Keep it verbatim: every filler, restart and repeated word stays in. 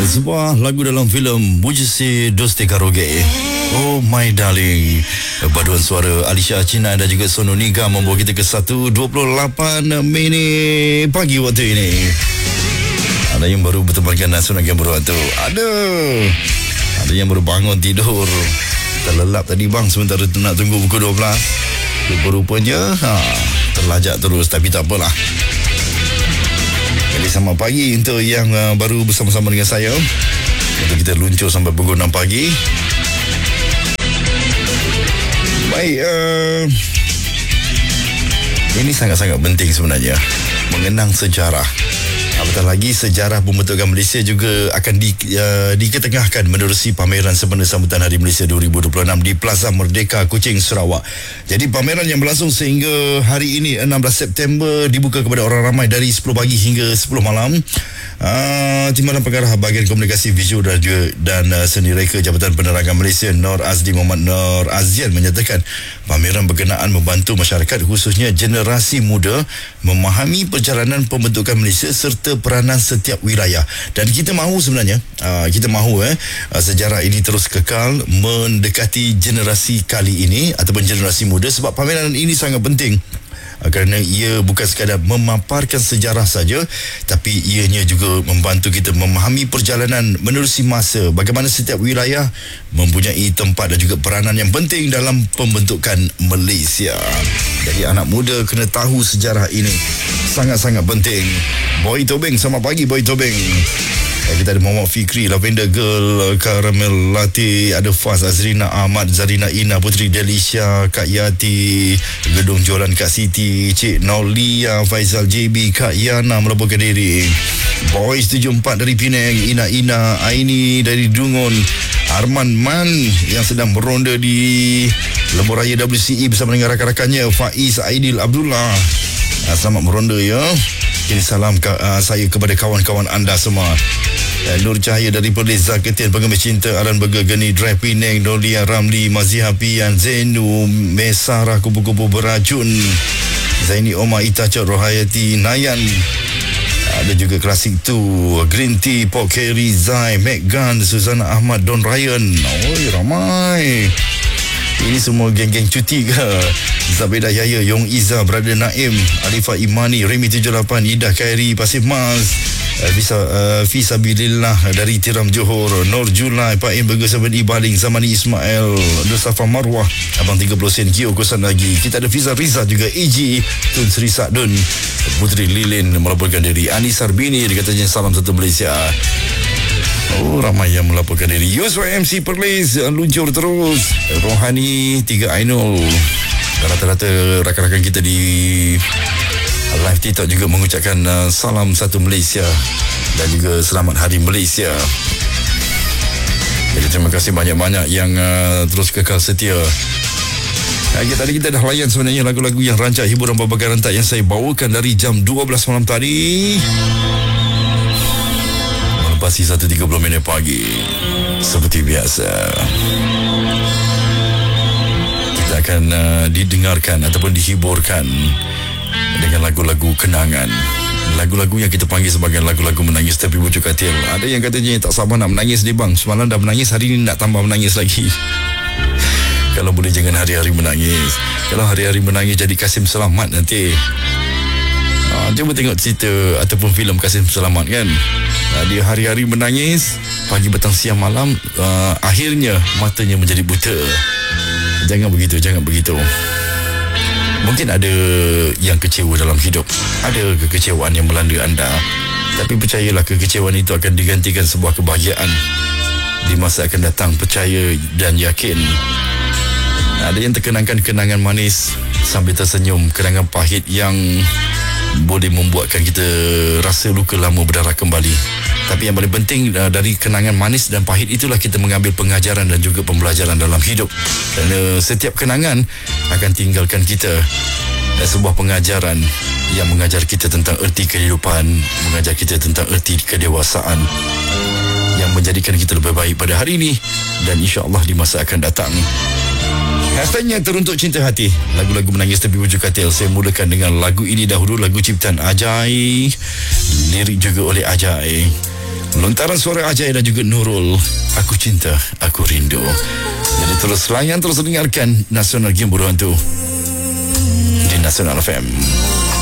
Sebuah lagu dalam filem Bujisi Dosti Karoge, Oh My Darling. Paduan suara Alisha Cina dan juga Sonu Niga membawa kita ke satu dua puluh lapan minit pagi waktu ini. Ada yang baru bertemankan nasional yang baru tu. Ada Ada yang baru bangun tidur, terlelap tadi bang, sementara nak tunggu pukul dua belas. Rupa-rupanya ha, terlajak terus, tapi tak apalah. Jadi selamat pagi untuk yang uh, baru bersama-sama dengan saya. Untuk kita luncur sampai pukul enam pagi. Baik, uh, ini sangat-sangat penting sebenarnya, mengenang sejarah. Apatah lagi sejarah pembentukan Malaysia juga akan di, uh, diketengahkan menerusi pameran sempena sambutan Hari Malaysia dua ribu dua puluh enam di Plaza Merdeka, Kuching, Sarawak. Jadi pameran yang berlangsung sehingga hari ini enam belas September dibuka kepada orang ramai dari sepuluh pagi hingga sepuluh malam. Uh, Timbalan Pengarah Bahagian Komunikasi Visual dan, dan uh, Seni Reka Jabatan Penerangan Malaysia Nur Azli Muhammad Nur Azian menyatakan pameran berkenaan membantu masyarakat khususnya generasi muda memahami perjalanan pembentukan Malaysia serta peranan setiap wilayah. Dan kita mahu sebenarnya uh, kita mahu eh uh, sejarah ini terus kekal mendekati generasi kali ini ataupun generasi muda, sebab pameran ini sangat penting uh, kerana ia bukan sekadar memaparkan sejarah saja, tapi ianya juga membantu kita memahami perjalanan menerusi masa, bagaimana setiap wilayah mempunyai tempat dan juga peranan yang penting dalam pembentukan Malaysia. Jadi anak muda kena tahu sejarah ini, sangat-sangat penting. Boy Tobeng, selamat pagi Boy Tobeng. Eh, kita ada Muhammad Fikri, Lavender Girl, Caramel Latte, ada Faz, Azrina Ahmad, Zarina Ina, Putri Delisha, Kak Yati, Gedung Jualan Kak Siti, Cik Naulia, Faizal J B, Kak Yana melaporkan diri. Boys tujuh empat dari Penang, Ina Ina, Aini dari Dungun, Arman Man yang sedang beronda di Lebuh Raya W C E bersama dengan rakan-rakannya, Faiz Aidil Abdullah. Selamat meronda ya. Kini salam ke, uh, saya kepada kawan-kawan anda semua. uh, Nur Cahaya dari Perlis, Zaketian Pengemis Cinta, Aran Burger Geni Drive Penang, Nolia Ramli, Maziha Pian, Zenu Mesarah, Kupu-Kupu Beracun, Zaini Omar, Itacat Rohayati Nayan. Ada juga Klasik tu, Green Tea, Pok Kerry, Zai, Megan, Suzana Ahmad, Don Ryan. Oh, ramai. Ini semua geng-geng cuti ke? Zabedah Yahya, Yong Iza, Brother Naim, Alifah Imani, Remy tujuh lapan, Ida Khairi, Pasir Mas, Fisa, uh, Fisabilillah dari Tiram Johor, Nur Julai, Pak Im Burger tujuh Ibaling, Zamani Ismail, Dusafa Marwah, Abang tiga puluh sen, Kio kosan lagi. Kita ada Fiza Riza juga, A G, Tun Sri Sakdun, Putri Lilin melaporkan diri, Anis Sarbini, dia katanya salam satu Malaysia. Oh, ramai yang melaporkan diri. Yusuf M C Perlis, luncur terus. Rohani, Tiga Ainul. Rata-rata rakan-rakan kita di live TikTok juga mengucapkan uh, salam satu Malaysia dan juga selamat Hari Malaysia. Jadi terima kasih banyak-banyak yang uh, terus kekal setia. Lagi tadi kita dah layan sebenarnya lagu-lagu yang rancak hiburan berbagai rentak yang saya bawakan dari jam dua belas malam tadi. Pasti satu tiga puluh minit pagi. Seperti biasa, kita akan uh, didengarkan ataupun dihiburkan dengan lagu-lagu kenangan, lagu-lagu yang kita panggil sebagai lagu-lagu menangis tapi bujuk katil. Ada yang katanya tak sabar nak menangis ni bang, semalam dah menangis, hari ni nak tambah menangis lagi. Kalau boleh jangan hari-hari menangis. Kalau hari-hari menangis jadi Kasim Selamat nanti. Uh, cuba tengok cerita ataupun filem Kasim Selamat kan. Uh, dia hari-hari menangis, pagi, petang, siang, malam, uh, akhirnya matanya menjadi buta. Jangan begitu, jangan begitu. Mungkin ada yang kecewa dalam hidup, ada kekecewaan yang melanda anda, tapi percayalah kekecewaan itu akan digantikan sebuah kebahagiaan di masa akan datang. Percaya dan yakin. Ada yang terkenangkan kenangan manis sambil tersenyum, kenangan pahit yang boleh membuatkan kita rasa luka lama berdarah kembali. Tapi yang paling penting dari kenangan manis dan pahit itulah kita mengambil pengajaran dan juga pembelajaran dalam hidup. Kerana setiap kenangan akan tinggalkan kita dan sebuah pengajaran yang mengajar kita tentang erti kehidupan, mengajar kita tentang erti kedewasaan yang menjadikan kita lebih baik pada hari ini dan insya-Allah di masa akan datang. Hashtagnya teruntuk cinta hati, lagu-lagu menangis tapi bujuk katil. Saya mulakan dengan lagu ini dahulu, lagu ciptaan Ajai, lirik juga oleh Ajai. Lontaran suara Ajay dan juga Nurul, Aku Cinta, Aku Rindu. Jadi terus layan, terus dengarkan Nasional Game Bodoh Hantu di Nasional F M.